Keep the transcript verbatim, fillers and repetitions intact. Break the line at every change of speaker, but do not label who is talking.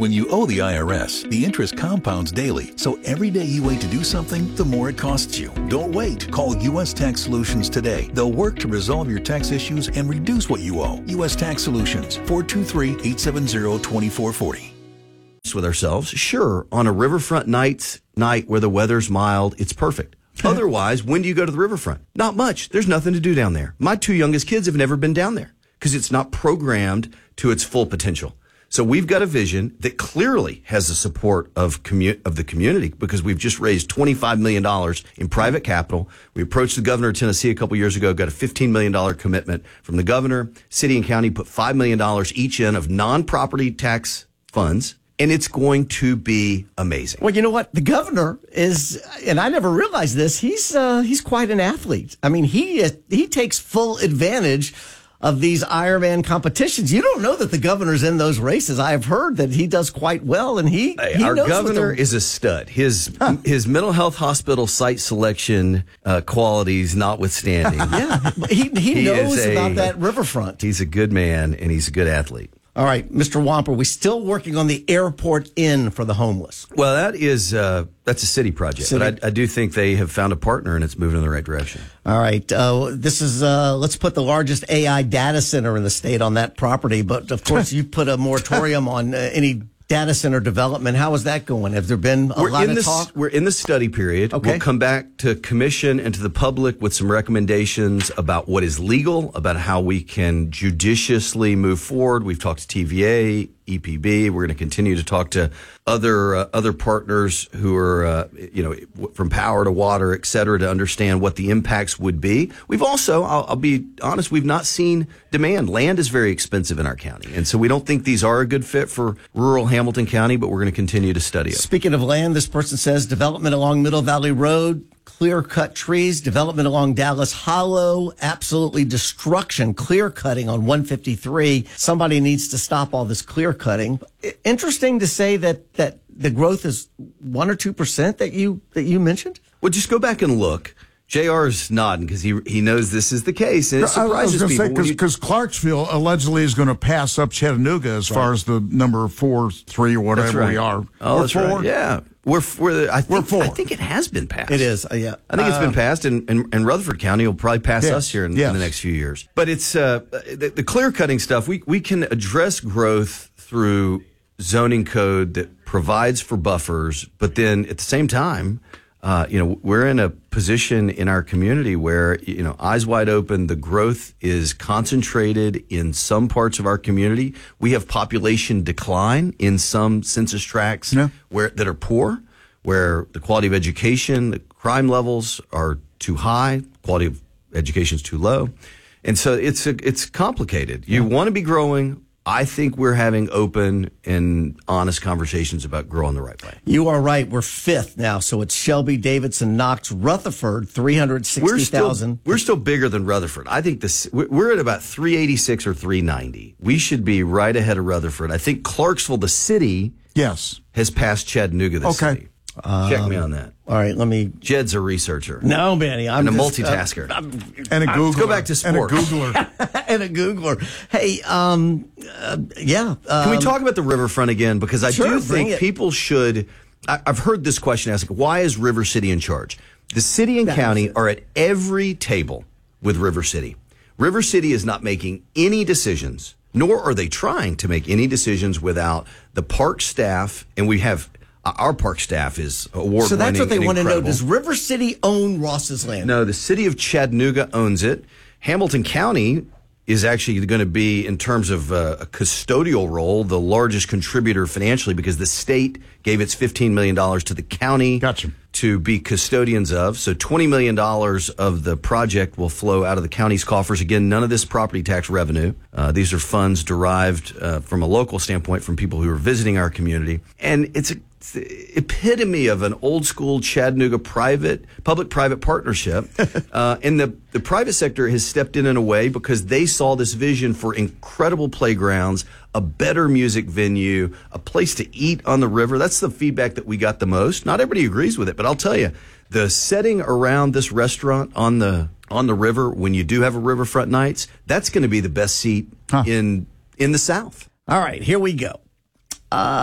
When you owe the I R S, the interest compounds daily, so every day you wait to do something, the more it costs you. Don't wait. Call U S Tax Solutions today. They'll work to resolve your tax issues and reduce what you owe. U S Tax Solutions, four two three, eight seven zero, two four four zero.
With ourselves, sure, on a riverfront night, night where the weather's mild, it's perfect. Otherwise, when do you go to the riverfront? Not much. There's nothing to do down there. My two youngest kids have never been down there because it's not programmed to its full potential. So we've got a vision that clearly has the support of commu- of the community because we've just raised twenty-five million dollars in private capital. We approached the governor of Tennessee a couple years ago, got a fifteen million dollars commitment from the governor. City and county put five million dollars each in of non-property tax funds. And it's going to be amazing.
Well, you know what? The governor is, and I never realized this, he's uh, he's quite an athlete. I mean, he uh, he takes full advantage of these Ironman competitions. You don't know that the governor's in those races. I have heard that he does quite well, and he,
hey,
he
our
knows
governor
the...
is a stud. His huh. his mental health hospital site selection uh, qualities notwithstanding.
yeah, he he, he knows a, about that riverfront.
He's a good man, and he's a good athlete.
All right, Mister Wamper, we still working on the airport inn for the homeless.
Well, that is uh, that's a city project, city. but I, I do think they have found a partner and it's moving in the right direction.
All right, uh, this is uh, let's put the largest A I data center in the state on that property. But of course, you put a moratorium on uh, any data center development. How is that going? Have there been a
we're
lot
in
of
this,
talk?
We're in the study period.
Okay.
We'll come back to commission and to the public with some recommendations about what is legal, about how we can judiciously move forward. We've talked to T V A, E P B. We're going to continue to talk to other uh, other partners who are, uh, you know, from power to water, et cetera, to understand what the impacts would be. We've also, I'll, I'll be honest, we've not seen demand. Land is very expensive in our county, and so we don't think these are a good fit for rural Hamilton County, but we're going to continue to study it.
Speaking of land, this person says development along Middle Valley Road, clear-cut trees, development along Dallas Hollow, absolutely destruction, clear-cutting on one fifty-three. Somebody needs to stop all this clear-cutting. Interesting to say that, that the growth is one or two percent that you, that you mentioned?
Well, just go back and look. J R's nodding because he he knows this is the case, and it surprises
I was
people.
Because Clarksville allegedly is going to pass up Chattanooga as right. far as the number four, three, or whatever
right.
we are.
Oh,
we're
that's
four.
Right. Yeah, we're we're I think,
we're four.
I think it has been passed.
It is. Uh, yeah,
I think
uh,
it's been passed, and, and and Rutherford County will probably pass
yes.
us here in,
yes.
in the next few years. But it's uh, the, the clear cutting stuff. We we can address growth through zoning code that provides for buffers, but then at the same time. Uh, you know, we're in a position in our community where, you know, eyes wide open, the growth is concentrated in some parts of our community. We have population decline in some census tracts
yeah.
where that are poor, where the quality of education, the crime levels are too high, quality of education is too low. And so it's a, it's complicated. You yeah. want to be growing. I think we're having open and honest conversations about growing the right way.
You are right. We're fifth now, so it's Shelby, Davidson, Knox, Rutherford, three hundred sixty thousand.
We're, we're still bigger than Rutherford. I think this. We're at about three eighty-six or three ninety. We should be right ahead of Rutherford. I think Clarksville, the city,
yes,
has passed Chattanooga, the
okay.
city. Um, Check me on that.
All right, let me.
Jed's a researcher.
No, Manny, I'm
and a
just,
multitasker.
Uh, I'm,
and a Googler.
Let's go back to sports.
And a Googler.
and a Googler. Hey, um, uh, yeah. Um,
Can we talk about the riverfront again? Because I
sure,
do think
it.
people should. I, I've heard this question asked: why is River City in charge? The city and
that
county are at every table with River City. River City is not making any decisions, nor are they trying to make any decisions without the park staff, and we have. Our park staff is award-winning.
So that's what they want to know.
Incredible.
Does River City own Ross's land?
No, the city of Chattanooga owns it. Hamilton County is actually going to be, in terms of uh, a custodial role, the largest contributor financially because the state gave its fifteen million dollars to the county
gotcha.
to be custodians of. So twenty million dollars of the project will flow out of the county's coffers. Again, none of this property tax revenue. Uh, these are funds derived uh, from a local standpoint from people who are visiting our community. And it's a the epitome of an old school Chattanooga private, public-private partnership. uh, and the, the private sector has stepped in in a way because they saw this vision for incredible playgrounds, a better music venue, a place to eat on the river. That's the feedback that we got the most. Not everybody agrees with it, but I'll tell you, the setting around this restaurant on the on the river, when you do have a riverfront nights, that's going to be the best seat huh. in in the South.
All right, here we go. Uh,